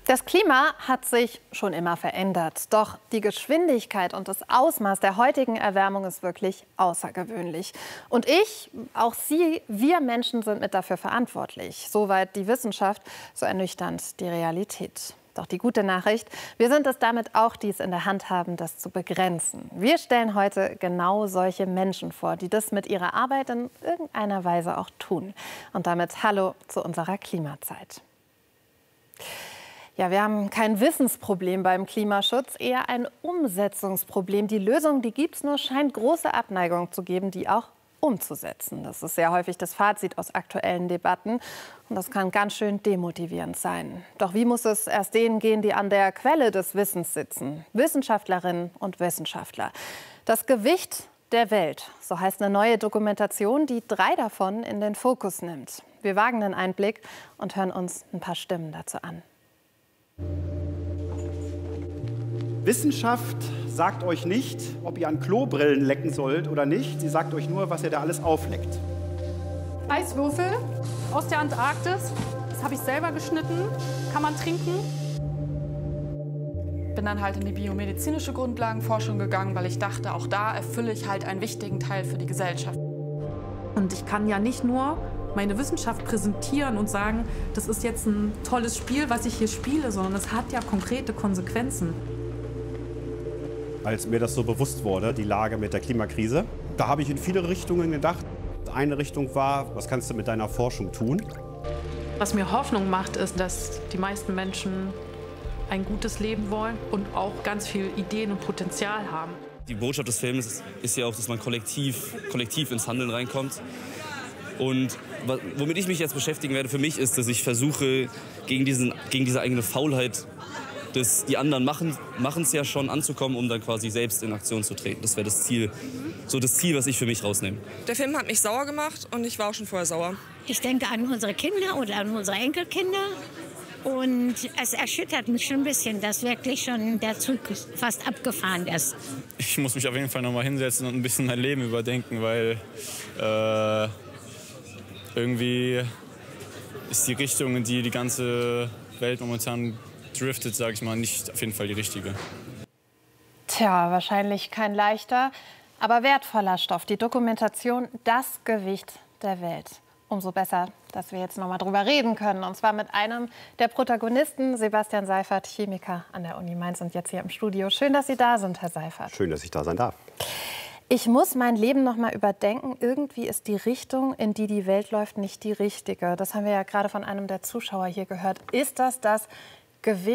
Das Klima hat sich schon immer verändert. Doch die Geschwindigkeit und das Ausmaß der heutigen Erwärmung ist wirklich außergewöhnlich. Und auch Sie, wir Menschen sind mit dafür verantwortlich. Soweit die Wissenschaft, so ernüchternd die Realität. Doch die gute Nachricht, wir sind es damit auch, die es in der Hand haben, das zu begrenzen. Wir stellen heute genau solche Menschen vor, die das mit ihrer Arbeit in irgendeiner Weise auch tun. Und damit hallo zu unserer Klimazeit. Ja, wir haben kein Wissensproblem beim Klimaschutz, eher ein Umsetzungsproblem. Die Lösung, die gibt es, nur scheint große Abneigung zu geben, die auch umzusetzen. Das ist sehr häufig das Fazit aus aktuellen Debatten. Und das kann ganz schön demotivierend sein. Doch wie muss es erst denen gehen, die an der Quelle des Wissens sitzen? Wissenschaftlerinnen und Wissenschaftler. Das Gewicht der Welt, so heißt eine neue Dokumentation, die 3 davon in den Fokus nimmt. Wir wagen den Einblick und hören uns ein paar Stimmen dazu an. Wissenschaft sagt euch nicht, ob ihr an Klobrillen lecken sollt oder nicht. Sie sagt euch nur, was ihr da alles aufleckt. Eiswürfel aus der Antarktis. Das habe ich selber geschnitten. Kann man trinken. Bin dann halt in die biomedizinische Grundlagenforschung gegangen, weil ich dachte, auch da erfülle ich halt einen wichtigen Teil für die Gesellschaft. Und ich kann ja nicht nur meine Wissenschaft präsentieren und sagen, das ist jetzt ein tolles Spiel, was ich hier spiele, sondern es hat ja konkrete Konsequenzen. Als mir das so bewusst wurde, die Lage mit der Klimakrise, da habe ich in viele Richtungen gedacht. Eine Richtung war, was kannst du mit deiner Forschung tun? Was mir Hoffnung macht, ist, dass die meisten Menschen ein gutes Leben wollen und auch ganz viel Ideen und Potenzial haben. Die Botschaft des Films ist ja auch, dass man kollektiv ins Handeln reinkommt. Und womit ich mich jetzt beschäftigen werde für mich ist, dass ich versuche, gegen diese eigene Faulheit, die anderen machen es ja schon, anzukommen, um dann quasi selbst in Aktion zu treten. Das wäre das Ziel, was ich für mich rausnehme. Der Film hat mich sauer gemacht und ich war auch schon vorher sauer. Ich denke an unsere Kinder oder an unsere Enkelkinder. Und es erschüttert mich schon ein bisschen, dass wirklich schon der Zug fast abgefahren ist. Ich muss mich auf jeden Fall noch mal hinsetzen und ein bisschen mein Leben überdenken, weil irgendwie ist die Richtung, in die die ganze Welt momentan driftet, sage ich mal, nicht auf jeden Fall die richtige. Tja, wahrscheinlich kein leichter, aber wertvoller Stoff. Die Dokumentation Das Gewicht der Welt. Umso besser, dass wir jetzt noch mal drüber reden können. Und zwar mit einem der Protagonisten, Sebastian Seifert, Chemiker an der Uni Mainz und jetzt hier im Studio. Schön, dass Sie da sind, Herr Seifert. Schön, dass ich da sein darf. Ich muss mein Leben noch mal überdenken. Irgendwie ist die Richtung, in die die Welt läuft, nicht die richtige. Das haben wir ja gerade von einem der Zuschauer hier gehört. Ist das Gewicht